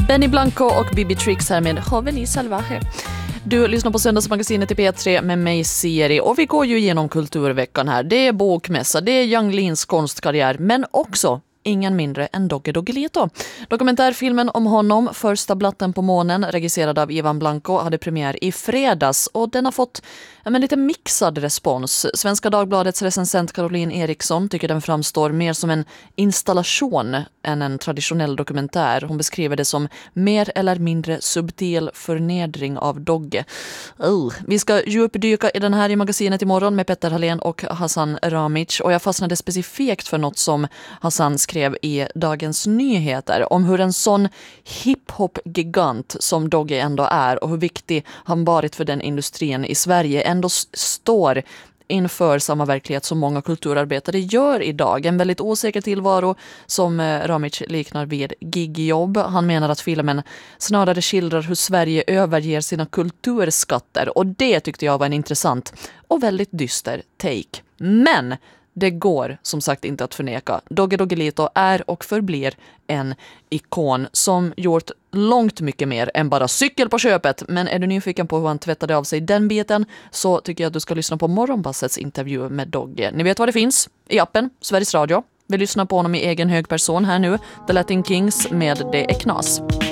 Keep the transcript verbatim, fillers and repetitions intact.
Benny Blanco och Bibi Trix här med Joven Salvaje. Du lyssnar på Söndagsmagasinet i P tre med mig Siri och vi går ju igenom kulturveckan här. Det är bokmässa, det är Yung Leans konstkarriär men också ingen mindre än Dogge Doggelito. Dokumentärfilmen om honom, Första blatten på månen, regisserad av Ivan Blanco, hade premiär i fredags och den har fått ja, men lite mixad respons. Svenska Dagbladets recensent Caroline Eriksson tycker den framstår mer som en installation än en traditionell dokumentär. Hon beskriver det som mer eller mindre subtil förnedring av Dogge. Uh. Vi ska djupdyka i den här i magasinet imorgon med Petter Hallén och Hassan Ramic och jag fastnade specifikt för något som Hassan skrev i Dagens Nyheter om hur en sån hiphop-gigant som Dogge ändå är och hur viktig han varit för den industrin i Sverige ändå står inför samma verklighet som många kulturarbetare gör idag. En väldigt osäker tillvaro som Ramic liknar vid gigjobb. Han menar att filmen snarare skildrar hur Sverige överger sina kulturskatter och det tyckte jag var en intressant och väldigt dyster take. Men det går som sagt inte att förneka. Dogge Doggelito är och förblir en ikon som gjort långt mycket mer än bara cykel på köpet. Men är du nyfiken på hur han tvättade av sig den biten så tycker jag att du ska lyssna på Morgonbassets intervju med Dogge. Ni vet vad det finns i appen Sveriges Radio. Vi lyssnar på honom i egen hög person här nu. The Latin Kings med Det är knas.